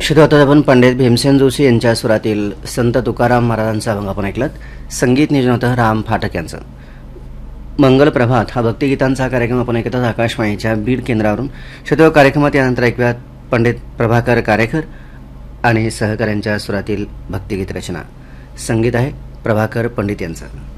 श्रोते, आपण पंडित भीमसेन जोशी यांच्या सुरातील संत तुकाराम महाराजांचा अभंग आपण ऐकलात. संगीत नियोजन होतं राम फाटक यांचं. मंगल प्रभात हा भक्तिगीतांचा कार्यक्रम आपण ऐकत आहोत आकाशवाणीच्या बीड केंद्रावरून. श्रोते, कार्यक्रमात यानंतर ऐकूयात पंडित प्रभाकर कारेकर आणि सहकाऱ्यांच्या सुरातील भक्तिगीत रचना. संगीत आहे प्रभाकर पंडित यांचं.